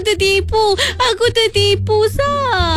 Aku tertipu, Sah.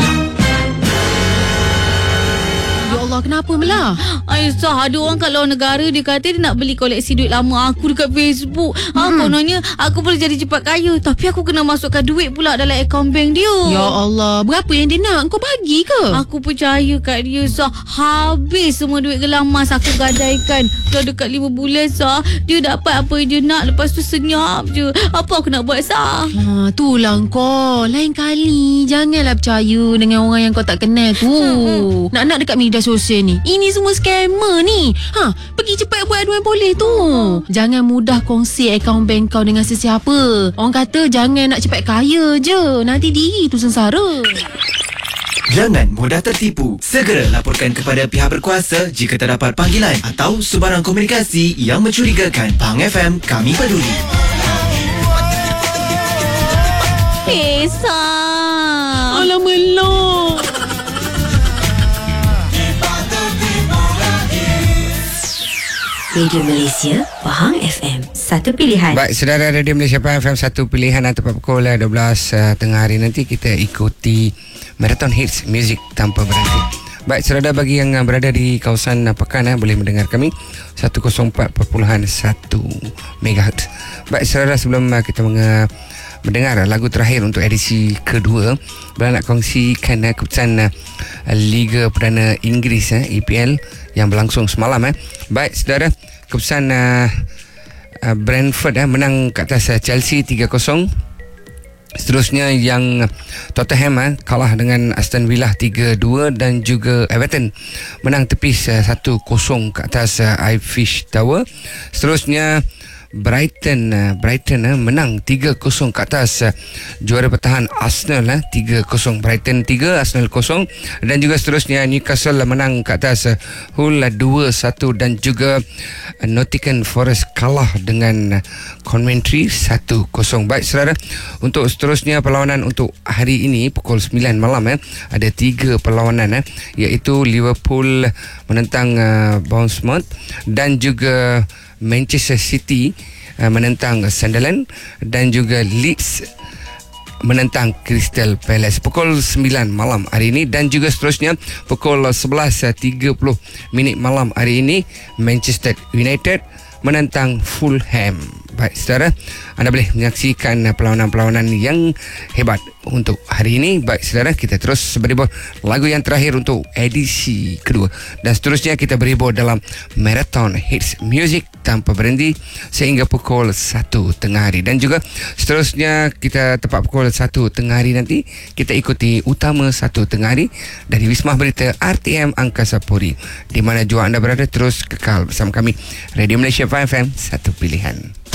Ya Allah, kenapa Mela? Aisyah, ada orang kat luar negara, dia kata dia nak beli koleksi duit lama aku dekat Facebook. Kononnya aku boleh jadi cepat kaya, tapi aku kena masukkan duit pula dalam akaun bank dia. Ya Allah, berapa yang dia nak? Kau bagi ke? Aku percaya kat dia, Sah. Habis semua duit gelang emas aku gadaikan. Dah dekat 5 bulan, Sah. Dia dapat apa yang dia nak, lepas tu senyap je. Apa aku nak buat, Sah? Itulah kau. Lain kali janganlah percaya dengan orang yang kau tak kenal tu. Nak-nak dekat media sosial ni, ini semua scammer ni. Pergi cepat buat aduan polis tu. Jangan mudah kongsi akaun bank kau dengan sesiapa. Orang kata jangan nak cepat kaya je, nanti diri tu sengsara. Jangan mudah tertipu. Segera laporkan kepada pihak berkuasa jika terdapat panggilan atau sebarang komunikasi yang mencurigakan. Pahang FM, kami peduli. Sah. Alah melok. Radio Malaysia, Pahang FM, satu pilihan. Baik, saudara, Radio Malaysia Pahang FM, satu pilihan. Tepat pukul 12 tengah hari nanti kita ikuti Marathon Hits Music tanpa berhenti. Baik, saudara, bagi yang berada di kawasan Pekan boleh mendengar kami 104.1 MHz. Baik, saudara, sebelum kita mendengar lagu terakhir untuk edisi kedua, boleh nak kongsikan keputusan Liga Perdana Inggeris EPL yang berlangsung semalam. Baik, saudara, keputusan Brentford menang ke atas Chelsea 3-0. Seterusnya yang Tottenham kalah dengan Aston Villa 3-2 dan juga Everton menang tepis 1-0 ke atas Ipswich Tower. Seterusnya Brighton menang 3-0 ke atas juara bertahan Arsenal 3-0. Brighton 3, Arsenal 0. Dan juga seterusnya Newcastle menang ke atas Hull 2-1 dan juga Nottingham Forest kalah dengan Coventry 1-0. Baik, saudara, untuk seterusnya perlawanan untuk hari ini pukul 9 malam ada 3 perlawanan iaitu Liverpool menentang Bournemouth dan juga Manchester City menentang Sunderland dan juga Leeds menentang Crystal Palace pukul 9 malam hari ini. Dan juga seterusnya pukul 11.30 malam hari ini Manchester United menentang Fulham. Baik, saudara, anda boleh menyaksikan perlawanan-perlawanan yang hebat untuk hari ini. Baik, saudara, kita terus berhibur lagu yang terakhir untuk edisi kedua dan seterusnya kita berhibur dalam Marathon Hits Music tanpa berhenti sehingga pukul 1 tengah hari. Dan juga seterusnya kita tepat pukul 1 tengah hari nanti kita ikuti Utama 1 tengah hari dari Wisma Berita RTM Angkasa Puri. Di mana jua anda berada, terus kekal bersama kami Radio Malaysia FM, satu pilihan.